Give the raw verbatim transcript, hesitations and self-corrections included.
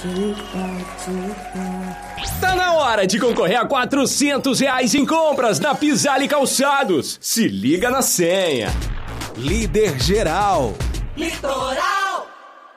Tá na hora de concorrer a quatrocentos reais em compras na Pisale Calçados. Se liga na senha. Líder geral. Litoral.